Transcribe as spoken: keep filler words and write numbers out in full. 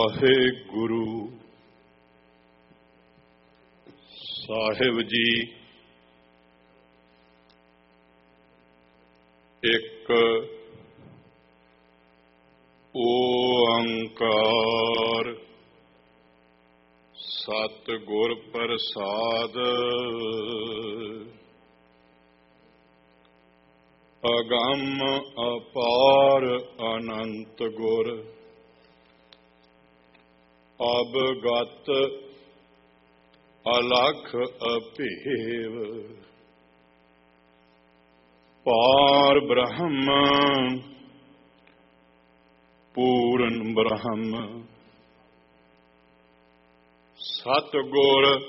ਵਾਹਿਗੁਰੂ ਸਾਹਿਬ ਜੀ। ਇੱਕ ਓੰਕਾਰ ਸਤਿਗੁਰ ਪ੍ਰਸਾਦ। ਅਗੰਮ ਅਪਾਰ ਅਨੰਤ ਗੁਰ ਅਬਗਤ ਅਲਖ ਅਭੇਵ। ਪਾਰ ਬ੍ਰਹਮ ਪੂਰਨ ਬ੍ਰਹਮ ਸਤਿਗੁਰ